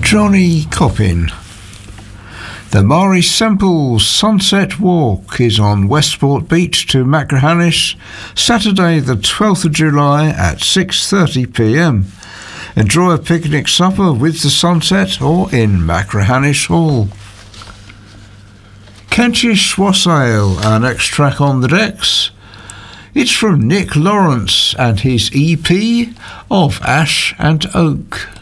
Johnny Coppin. The Mari Semple Sunset Walk is on Westport Beach to Machrihanish, Saturday the 12th of July at 6:30pm. Enjoy a picnic supper with the sunset or in Machrihanish Hall. Kentish Wassail, our next track on the decks. It's from Nick Lawrence and his EP of Ash and Oak.